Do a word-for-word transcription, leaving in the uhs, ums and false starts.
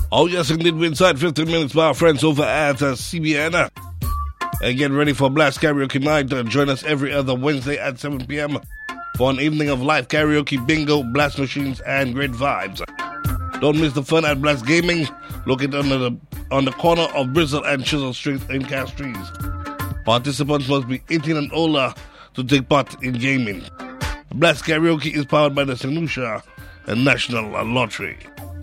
Oh yes, indeed, we're inside fifteen minutes by our friends over at uh, C B N. And get ready for Blast Karaoke Night. Uh, join us every other Wednesday at seven p.m. for an evening of live karaoke, bingo, blast machines, and great vibes. Don't miss the fun at Blast Gaming, located on the, on the corner of Bristol and Chisel Street in Castries. Participants must be eighteen and older to take part in gaming. Blast Karaoke is powered by the Saint Lucia and National Lottery.